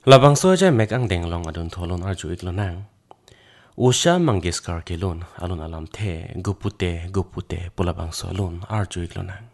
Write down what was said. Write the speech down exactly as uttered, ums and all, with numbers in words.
Labang so aja mek ang deng long adun tholon arju iklonang. Usha Mangeskar kilon alun alam the gupute gupute pulabang so alun arju iklonang.